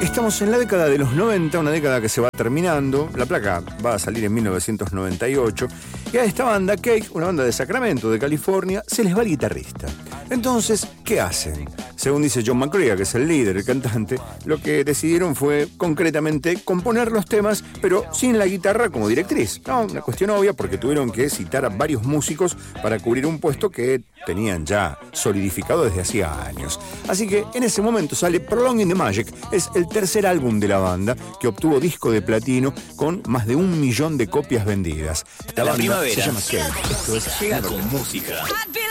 Estamos en la década de los 90, una década que se va terminando. La placa va a salir en 1998. Y a esta banda, Cake, una banda de Sacramento, de California, se les va el guitarrista. Entonces, ¿qué hacen? Según dice John McCrea, que es el líder, el cantante, lo que decidieron fue concretamente componer los temas, pero sin la guitarra como directriz. No, una cuestión obvia, porque tuvieron que citar a varios músicos para cubrir un puesto que tenían ya solidificado desde hacía años. Así que en ese momento sale Prolonging the Magic. Es el tercer álbum de la banda, que obtuvo disco de platino con más de 1 millón de copias vendidas. La banda primavera se llama Cake. Esto es llega con música.